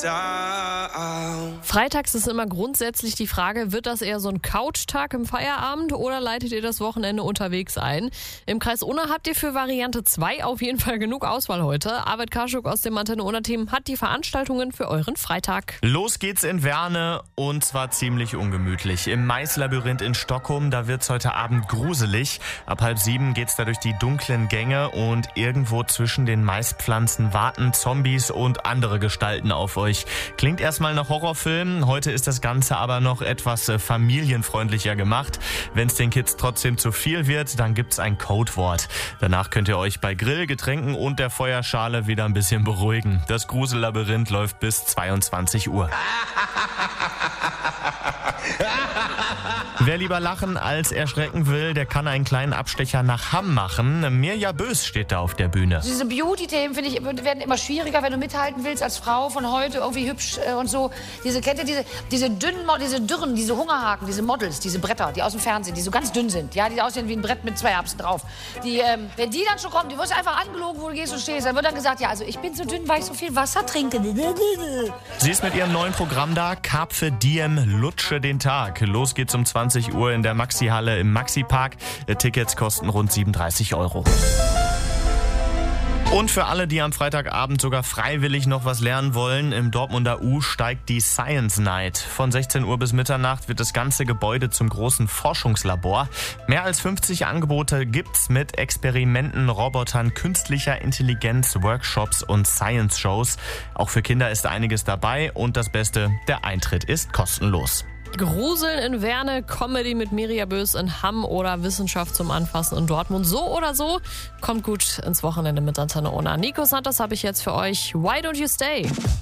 Freitags ist immer grundsätzlich die Frage, wird das eher so ein Couchtag im Feierabend oder leitet ihr das Wochenende unterwegs ein? Im Kreis Unna habt ihr für Variante 2 auf jeden Fall genug Auswahl heute. Arvid Kaschuk aus dem Antenne Unna Team hat die Veranstaltungen für euren Freitag. Los geht's in Werne und zwar ziemlich ungemütlich. Im Maislabyrinth in Stockholm, da wird's heute Abend gruselig. Ab 6:30 geht's da durch die dunklen Gänge und irgendwo zwischen den Maispflanzen warten Zombies und andere Gestalten auf euch. Klingt erstmal nach Horrorfilm, heute ist das Ganze aber noch etwas familienfreundlicher gemacht. Wenn es den Kids trotzdem zu viel wird, dann gibt's ein Codewort. Danach könnt ihr euch bei Grill, Getränken und der Feuerschale wieder ein bisschen beruhigen. Das Grusellabyrinth läuft bis 22 Uhr. Wer lieber lachen als erschrecken will, der kann einen kleinen Abstecher nach Hamm machen. Mirja Bös steht da auf der Bühne. Diese Beauty-Themen, finde ich, werden immer schwieriger, wenn du mithalten willst als Frau von heute, irgendwie hübsch und so. Kennt ihr diese dünnen, diese dürren, diese Hungerhaken, diese Models, diese Bretter, die aus dem Fernsehen, die so ganz dünn sind, ja, die aussehen wie ein Brett mit 2 Erbsen drauf. Wenn die dann schon kommen, die wirst einfach angelogen, wo du gehst und stehst. Dann wird dann gesagt, ja, also ich bin so dünn, weil ich so viel Wasser trinke. Sie ist mit ihrem neuen Programm da, Carpe Diem, lutsche den Tag. Los geht's um 20 Uhr in der Maxi-Halle im Maxi-Park. Tickets kosten rund 37 €. Und für alle, die am Freitagabend sogar freiwillig noch was lernen wollen, im Dortmunder U steigt die Science Night. Von 16 Uhr bis Mitternacht wird das ganze Gebäude zum großen Forschungslabor. Mehr als 50 Angebote gibt's mit Experimenten, Robotern, künstlicher Intelligenz, Workshops und Science-Shows. Auch für Kinder ist einiges dabei und das Beste, der Eintritt ist kostenlos. Gruseln in Werne, Comedy mit Mirja Bös in Hamm oder Wissenschaft zum Anfassen in Dortmund. So oder so, kommt gut ins Wochenende mit Antenne Unna. Nico Santos habe ich jetzt für euch. Why don't you stay?